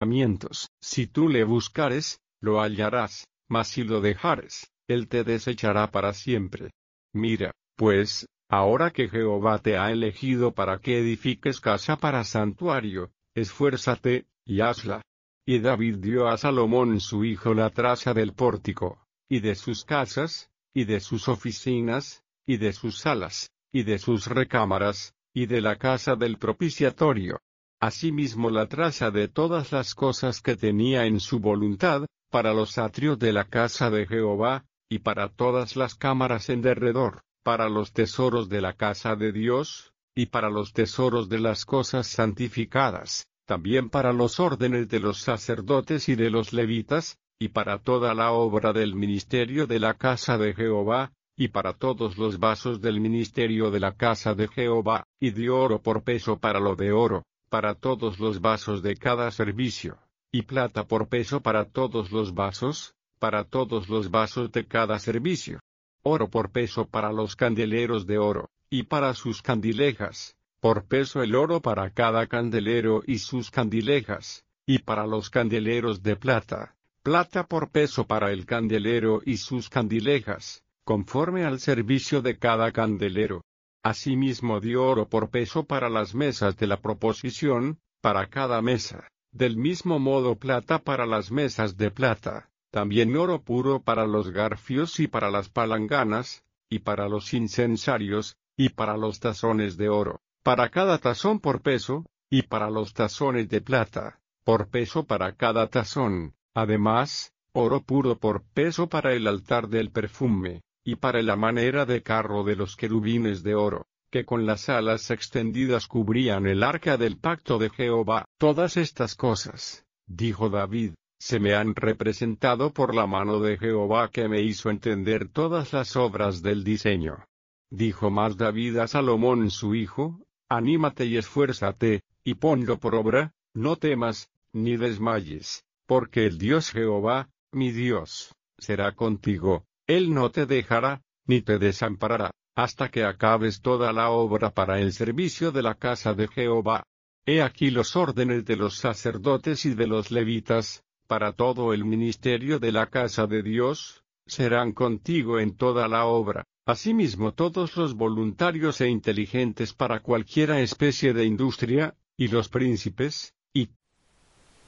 mandamientos. Si tú le buscares, lo hallarás, mas si lo dejares, él te desechará para siempre. Mira, pues, ahora que Jehová te ha elegido para que edifiques casa para santuario, esfuérzate, y hazla. Y David dio a Salomón su hijo la traza del pórtico, y de sus casas, y de sus oficinas, y de sus salas, y de sus recámaras, y de la casa del propiciatorio. Asimismo la traza de todas las cosas que tenía en su voluntad, para los atrios de la casa de Jehová, y para todas las cámaras en derredor, para los tesoros de la casa de Dios, y para los tesoros de las cosas santificadas, también para los órdenes de los sacerdotes y de los levitas, y para toda la obra del ministerio de la casa de Jehová, y para todos los vasos del ministerio de la casa de Jehová, y de oro por peso para lo de oro, para todos los vasos de cada servicio, y plata por peso para todos los vasos, para todos los vasos de cada servicio. Oro por peso para los candeleros de oro, y para sus candilejas, por peso el oro para cada candelero y sus candilejas, y para los candeleros de plata, plata por peso para el candelero y sus candilejas, conforme al servicio de cada candelero. Asimismo dio oro por peso para las mesas de la proposición, para cada mesa, del mismo modo plata para las mesas de plata, también oro puro para los garfios y para las palanganas, y para los incensarios, y para los tazones de oro, para cada tazón por peso, y para los tazones de plata, por peso para cada tazón, además, oro puro por peso para el altar del perfume, y para la manera de carro de los querubines de oro, que con las alas extendidas cubrían el arca del pacto de Jehová. Todas estas cosas, dijo David, se me han representado por la mano de Jehová que me hizo entender todas las obras del diseño. Dijo más David a Salomón su hijo, anímate y esfuérzate, y ponlo por obra, no temas, ni desmayes, porque el Dios Jehová, mi Dios, será contigo. Él no te dejará, ni te desamparará, hasta que acabes toda la obra para el servicio de la casa de Jehová. He aquí los órdenes de los sacerdotes y de los levitas, para todo el ministerio de la casa de Dios, serán contigo en toda la obra. Asimismo todos los voluntarios e inteligentes para cualquiera especie de industria, y los príncipes,